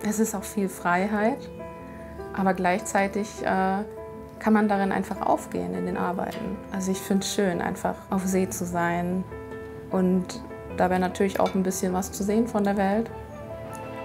Es ist auch viel Freiheit, aber gleichzeitig kann man darin einfach aufgehen in den Arbeiten. Also ich finde es schön, einfach auf See zu sein und dabei natürlich auch ein bisschen was zu sehen von der Welt.